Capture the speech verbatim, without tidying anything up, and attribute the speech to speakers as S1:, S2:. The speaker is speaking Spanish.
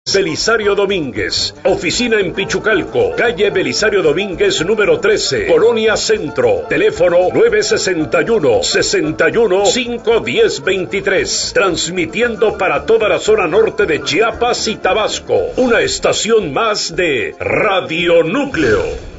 S1: Belisario Domínguez, oficina en Pichucalco, calle Belisario Domínguez número trece, Colonia Centro, teléfono nueve sesenta y uno, sesenta y uno, cinco diez veintitrés, transmitiendo para toda la zona norte de Chiapas y Tabasco, una estación más de Radio Núcleo.